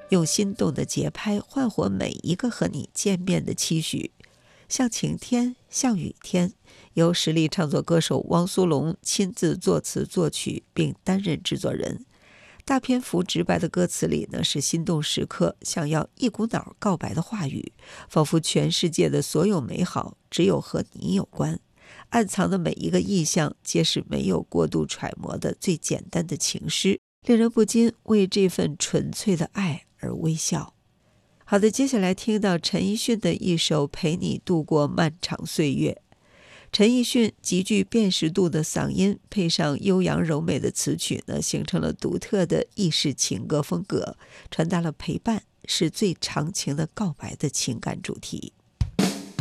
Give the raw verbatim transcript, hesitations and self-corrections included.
用心动的节拍唤活每一个和你见面的期许。像晴天，像雨天，由实力唱作歌手汪苏泷亲自作词作曲并担任制作人。大篇幅直白的歌词里呢，是心动时刻想要一股脑告白的话语，仿佛全世界的所有美好只有和你有关，暗藏的每一个意象皆是没有过度揣摩的最简单的情诗，令人不禁为这份纯粹的爱而微笑。好的，接下来听到陈奕迅的一首《陪你度过漫长岁月》。陈奕迅极具辨识度的嗓音配上悠扬柔美的词曲呢，形成了独特的意式情歌风格，传达了陪伴是最长情的告白的情感主题。